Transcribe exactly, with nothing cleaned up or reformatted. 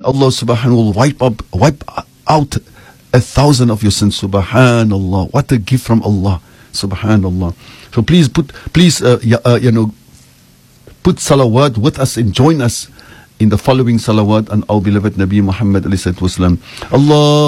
Allah subhanahu will wipe up, wipe out a thousand of your sins. Subhanallah. What a gift from Allah. Subhanallah. So please put, please, uh, uh, you know, put salawat with us and join us in the following salawat on our beloved Nabi Muhammad alayhi salatu wasalam. Allah